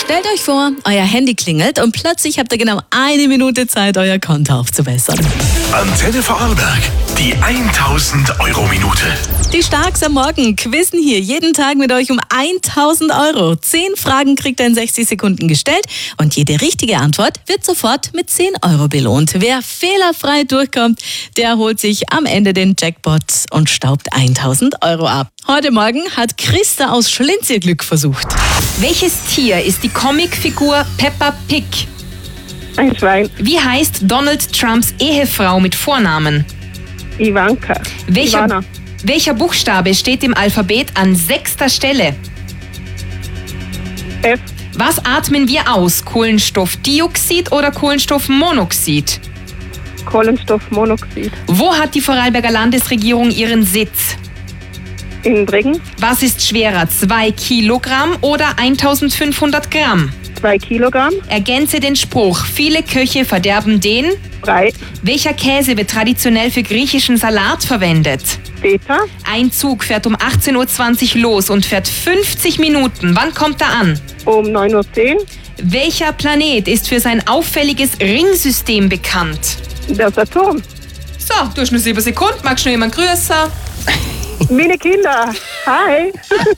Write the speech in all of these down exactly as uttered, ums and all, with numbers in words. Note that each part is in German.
Stellt euch vor, euer Handy klingelt und plötzlich habt ihr genau eine Minute Zeit, euer Konto aufzubessern. Antenne Vorarlberg, die tausend Euro Minute. Die Starks am Morgen quizzen hier jeden Tag mit euch um tausend Euro. Zehn Fragen kriegt ihr in sechzig Sekunden gestellt und jede richtige Antwort wird sofort mit zehn Euro belohnt. Wer fehlerfrei durchkommt, der holt sich am Ende den Jackpot und staubt tausend Euro ab. Heute Morgen hat Christa aus Schlinz ihr Glück versucht. Welches Tier ist die Comicfigur Peppa Pig? Ein Schwein. Wie heißt Donald Trumps Ehefrau mit Vornamen? Ivanka. Welcher, Ivana. welcher Buchstabe steht im Alphabet an sechster Stelle? F. Was atmen wir aus? Kohlenstoffdioxid oder Kohlenstoffmonoxid? Kohlenstoffmonoxid. Wo hat die Vorarlberger Landesregierung ihren Sitz? In Bregen. Was ist schwerer, zwei Kilogramm oder eintausendfünfhundert Gramm? Zwei Kilogramm. Ergänze den Spruch, viele Köche verderben den. Drei. Welcher Käse wird traditionell für griechischen Salat verwendet? Feta. Ein Zug fährt um achtzehn Uhr zwanzig los und fährt fünfzig Minuten. Wann kommt er an? Um neun Uhr zehn. Welcher Planet ist für sein auffälliges Ringsystem bekannt? Der Saturn. So, du hast nur sieben Sekunden. Magst du noch jemanden grüßen? Meine Kinder. Hi.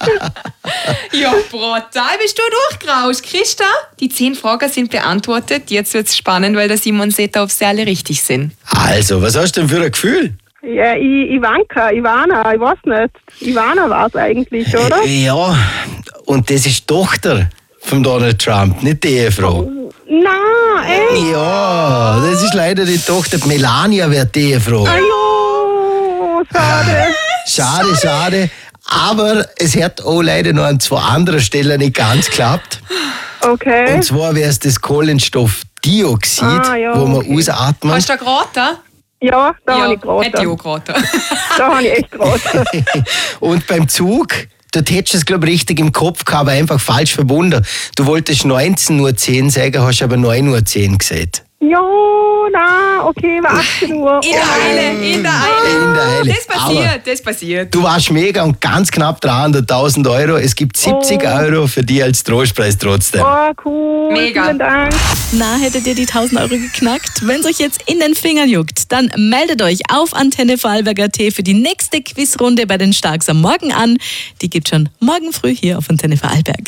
Ja, brutal bist du durchgerauscht. Christa, die zehn Fragen sind beantwortet. Jetzt wird es spannend, weil der Simon sieht, ob sie alle richtig sind. Also, was hast du denn für ein Gefühl? Ja, I Ivanka, Ivana, ich weiß nicht. Ivana war es eigentlich, oder? Ja, und das ist die Tochter von Donald Trump, nicht die Ehefrau. Nein, ey. Ja, das ist leider die Tochter. Die Melania wird die Ehefrau. Ajo, schade. Schade, schade. Aber es hat auch leider noch an zwei anderen Stellen nicht ganz geklappt. Okay. Und zwar wäre es das Kohlenstoffdioxid, Ah, ja, wo man okay. ausatmet. Hast du da geraten? Ja, da habe ich hätte ich geraten. auch geraten. Da habe ich echt geraten. Und beim Zug, dort hättest du es, glaube ich, richtig im Kopf gehabt, aber einfach falsch verbunden. Du wolltest neunzehn Uhr zehn sagen, hast aber neun Uhr zehn gesagt. Ja, na, okay, war achtzehn Uhr. In der Eile, in der Eile. In der Eile. Das passiert, das passiert. Du warst mega und ganz knapp dran an der tausend Euro. Es gibt siebzig Oh. Euro für dich als Trostpreis trotzdem. Oh, cool. Mega. Vielen Dank. Na, hättet ihr die tausend Euro geknackt? Wenn es euch jetzt in den Fingern juckt, dann meldet euch auf Antenne Vorarlberg Punkt at für die nächste Quizrunde bei den Starks am Morgen an. Die gibt schon morgen früh hier auf Antenne Vorarlberg.